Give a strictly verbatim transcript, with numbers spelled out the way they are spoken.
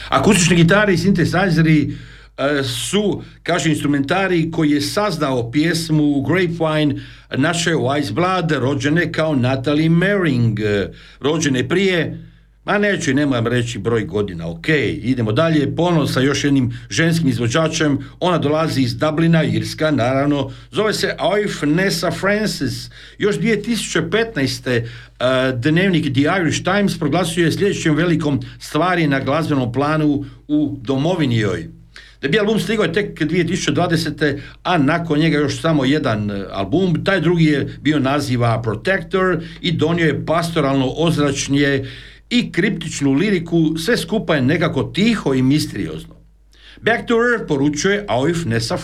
Akustične gitare i sintesajzeri su, kaže, instrumentari koji je saznao pjesmu Grapevine naše Wise Blood, rođene kao Natalie Merring, rođene prije, ma neću i nemam reći broj godina, ok, idemo dalje, ponovno sa još jednim ženskim izvođačem, ona dolazi iz Dublina, Irska, naravno, zove se Oif Nessa Francis, još dvije tisuće petnaeste. Uh, dnevnik The Irish Times proglasio je sljedećem velikom stvari na glazbenom planu u domovini joj. Debi album stigao je tek dvije tisuće dvadesete. a nakon njega još samo jedan album, taj drugi je bio naziva Protector i donio je pastoralno ozračnje i kriptičnu liriku, sve skupa je nekako tiho i misteriozno. Back to Her poručuje Oif Nessa